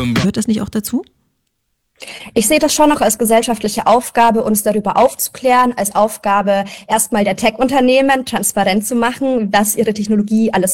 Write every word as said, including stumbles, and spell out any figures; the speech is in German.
Gehört das nicht auch dazu? Ich sehe das schon noch als gesellschaftliche Aufgabe, uns darüber aufzuklären, als Aufgabe erstmal der Tech-Unternehmen transparent zu machen, was ihre Technologie alles